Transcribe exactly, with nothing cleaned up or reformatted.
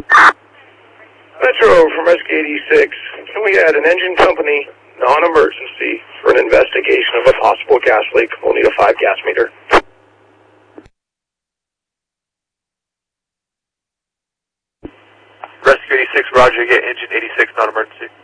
Metro from Rescue eighty-six. Can we add an engine company, non-emergency, for an investigation of a possible gas leak? We'll need a five gas meter. Rescue eighty-six, roger, get engine eighty-six, non-emergency.